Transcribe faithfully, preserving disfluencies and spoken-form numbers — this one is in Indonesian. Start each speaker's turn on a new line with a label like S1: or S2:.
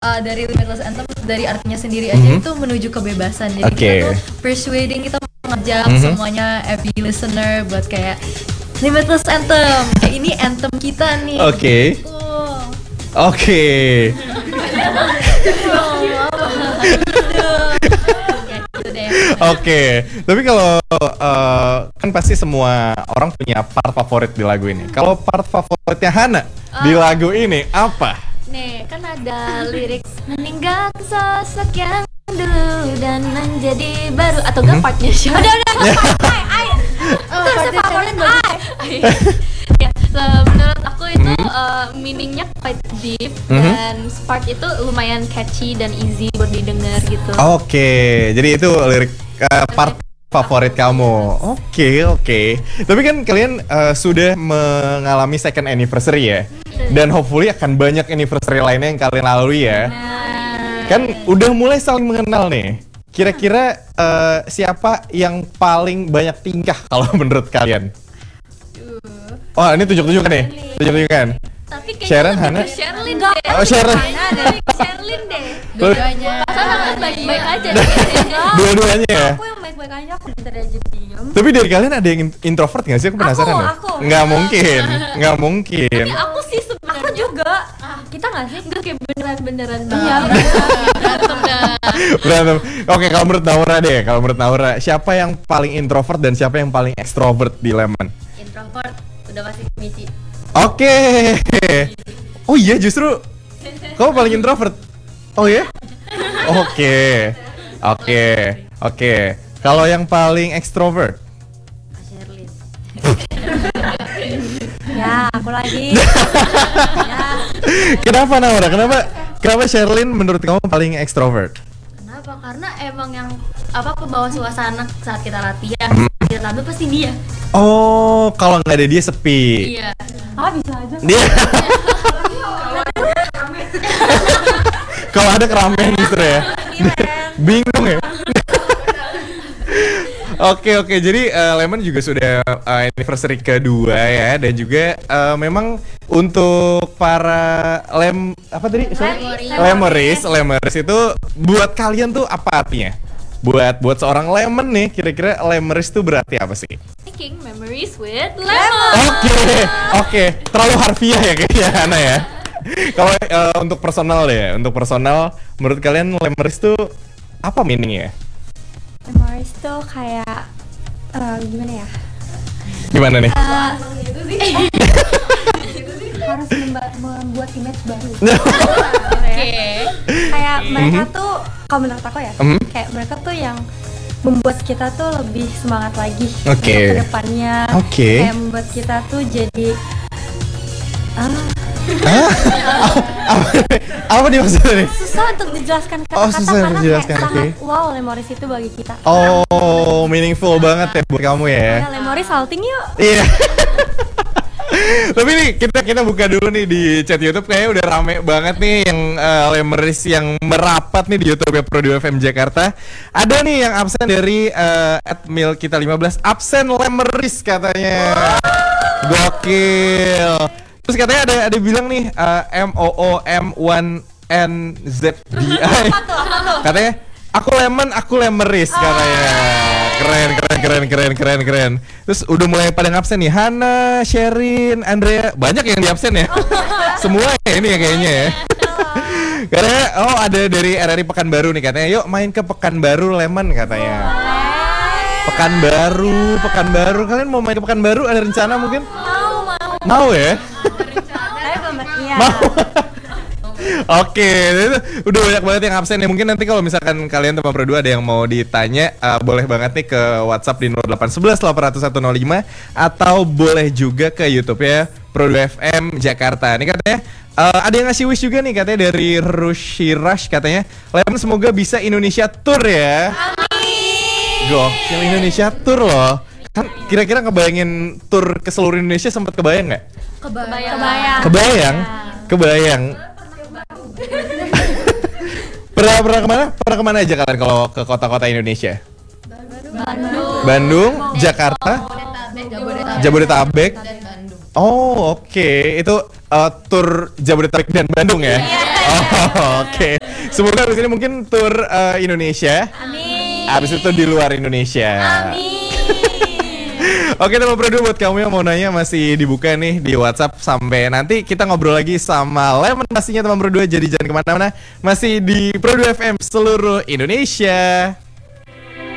S1: uh, dari Limitless Anthem dari artinya sendiri aja
S2: mm-hmm.
S1: itu menuju kebebasan. Jadi
S2: okay.
S1: kita tuh persuading, kita mengajak mm-hmm. semuanya every listener buat kayak Limitless Anthem. Kayak ini anthem kita nih.
S2: Oke. Okay.
S1: Oh.
S2: Oke. Okay. Oke, tapi kalau uh, kan pasti semua orang punya part favorit di lagu ini. Kalau part favoritnya Hana uh. di lagu ini apa?
S3: Nih, kan ada lirik meninggal sosok yang dulu dan menjadi baru atau gak hmm? partnya sih? Udah udah part I. Itu favorit I. Ya, so, menurut aku itu hmm? uh, meaningnya quite deep hmm? dan part itu lumayan catchy dan easy buat didengar gitu.
S2: Oke, okay. Jadi itu lirik uh, part favorit kamu. Oke, okay, oke. Okay. Tapi kan kalian uh, sudah mengalami second anniversary ya. Dan hopefully akan banyak anniversary lainnya yang kalian lalui ya. Nah. Kan udah mulai saling mengenal nih. Kira-kira uh, siapa yang paling banyak tingkah kalau menurut kalian? Oh, ini tunjuk-tunjukkan nih. Tunjuk-tunjukkan.
S3: Tapi
S2: Sharon, Hana?
S3: Sherlyn deh.
S2: Oh, Sharon.
S3: Sherlyn deh.
S1: Dua-duanya.
S3: Pasangan baik-baik aja.
S2: Dua-duanya ya?
S3: Aku yang baik-baik aja, aku bentar aja diam.
S2: Tapi dari kalian ada yang introvert nggak sih? Aku penasaran
S3: aku,
S2: ya.
S3: Aku,
S2: nggak mungkin, nggak mungkin.
S3: Tapi aku sih sebenarnya aku juga. Ah, kita nggak sih? Nggak kayak beneran-beneran. Iya.
S1: Berantem dah.
S2: Berantem. Oke, kalau menurut Naura deh, kalau menurut Naura, siapa yang paling introvert dan siapa yang paling extrovert di Lemon?
S1: Introvert, udah pasti Michi.
S2: Oke. Oh iya, justru kamu paling introvert. Oh ya? Oke. Oke. Oke. Kalau yang paling extrovert?
S1: Sherlyn.
S3: Ya, aku lagi. Ya.
S2: Kenapa Naura? Kenapa kenapa Sherlyn menurut kamu paling extrovert?
S1: Kenapa? Karena emang yang apa pembawa suasana saat kita latihan, hmm. kita tampil pasti dia.
S2: Oh, kalau nggak ada dia sepi.
S1: Iya.
S3: Ah, bisa aja.
S2: Dia. Kalau ada keramaian justru ya. Bingung ya. Oke oke, jadi uh, Lemon juga sudah uh, anniversary kedua ya, dan juga uh, memang untuk para lem apa tadi? Lemeris, Lemeris itu buat kalian tuh apa artinya? Buat buat seorang Lemon nih, kira-kira Lemeris tuh berarti apa sih?
S3: Making memories with Lemon.
S2: Oke oke, terlalu harfiah ya kayaknya Hana ya. Kalau uh, untuk personal deh, untuk personal, menurut kalian Lemeris tuh apa meaningnya?
S3: Memories tuh kayak uh, gimana ya?
S2: Gimana nih?
S3: Uh, harus memba- membuat image baru.
S1: Oke. Okay.
S3: Kayak mereka
S2: mm-hmm.
S3: tuh, kalau menurut aku ya,
S2: mm-hmm.
S3: kayak mereka tuh yang membuat kita tuh lebih semangat lagi
S2: okay.
S3: untuk kedepannya.
S2: Oke. Okay.
S3: Kayak membuat kita tuh jadi ah.
S2: Hah? apa, apa nih maksudnya nih?
S3: Susah untuk dijelaskan kata-kata
S2: oh, susah
S3: karena
S2: dijelaskan,
S3: kayak
S2: okay.
S3: sangat wow Lemoris itu bagi kita.
S2: Oh, meaningful banget ya buat kamu ya.
S3: Ya, Lemoris salting yuk.
S2: Iya. Tapi nih kita kita buka dulu nih di chat YouTube, kayaknya udah rame banget nih yang uh, Lemeris yang merapat nih di YouTube ya Pro dua F M Jakarta. Ada nih yang absen dari uh, at mil kita lima belas, absen Lemeris katanya. Gokil. Terus katanya ada ada bilang nih uh, M O O M satu N Z D I. Katanya aku Lemon, aku Lemeris katanya. Keren keren keren keren keren keren. Terus udah mulai pada ngabsen nih Hana, Sherin, Andrea. Banyak yang di absen ya. Semua ya ini ya kayaknya ya. Katanya oh ada dari R R I Pekanbaru nih katanya. Yuk main ke Pekanbaru Lemon katanya. Pekanbaru, Pekanbaru. Kalian mau main ke Pekanbaru, ada rencana mungkin?
S3: Mau mau.
S2: Mau ya?
S3: Iya.
S2: Mau. Oke, itu udah banyak banget yang absen ya. Mungkin nanti kalau misalkan kalian teman Pro dua ada yang mau ditanya, uh, boleh banget nih ke WhatsApp di nol delapan satu satu delapan nol satu nol lima atau boleh juga ke YouTube ya Pro dua F M Jakarta. Ini katanya uh, ada yang ngasih wish juga nih katanya dari Rushi Rush katanya, Lemon semoga bisa Indonesia Tour ya. Amin. Gokil, Indonesia Tour loh. Kan kira-kira ngebayangin tour ke seluruh Indonesia sempat kebayang nggak?
S1: Kebayang.
S3: Kebayang.
S2: Kebayang. Kebayang. pernah pernah kemana? Pernah kemana aja kalian kalau ke kota-kota Indonesia?
S1: Bandung.
S2: Bandung, Jakarta,
S1: Jabodetabek,
S2: Jabodetabek.
S1: dan Bandung.
S2: Oh oke, okay. Itu uh, tour Jabodetabek dan Bandung ya? Oh oke. Okay. Semoga abis ini mungkin tour uh, Indonesia.
S3: Amin.
S2: Abis itu di luar Indonesia.
S3: Amin.
S2: Oke teman Pro dua, buat kamu yang mau nanya masih dibuka nih di WhatsApp. Sampai nanti kita ngobrol lagi sama Lemon pastinya teman Pro dua. Jadi jangan kemana-mana, masih di Pro dua F M seluruh Indonesia.